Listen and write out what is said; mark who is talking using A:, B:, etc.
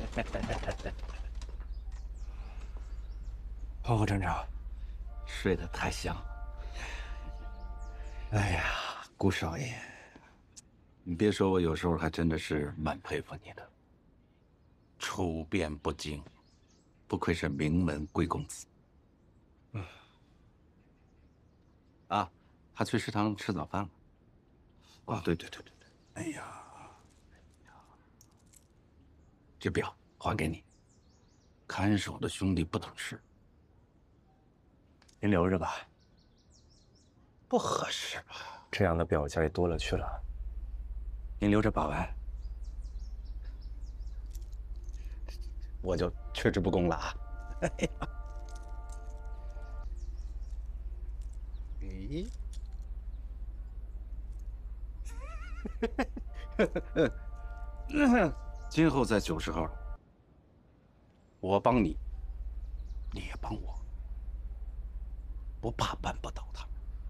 A: 报告站长，
B: 睡得太香了。
A: 哎呀，顾少爷，
B: 你别说，我有时候还真的是蛮佩服你的，处变不惊，不愧是名门贵公子。啊，他去食堂吃早饭了。哦，对对对对对。
A: 哎呀，
B: 这表还给你。看守的兄弟不懂事，
A: 您留着吧，
B: 不合适吧？
A: 这样的表价也多了去了。
B: 您留着保安，我就却之不恭了啊！咦，今后在90号，我帮你，你也帮我，不怕办不到。